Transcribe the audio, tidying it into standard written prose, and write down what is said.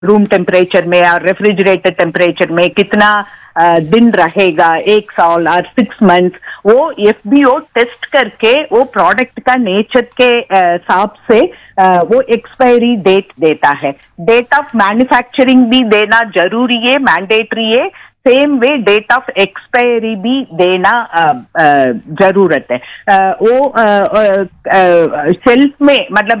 Room temperature में या refrigerator temperature में कितना दिन रहेगा, 1 साल और 6 मंथ्स, वो एफबीओ टेस्ट करके वो प्रोडक्ट का नेचर के हिसाब से वो एक्सपायरी डेट देता है। डेट ऑफ मैन्युफैक्चरिंग भी देना जरूरी है, मैंडेटरी है। Same way date of expiry भी देना जरूरत है। वो शेल्फ में मतलब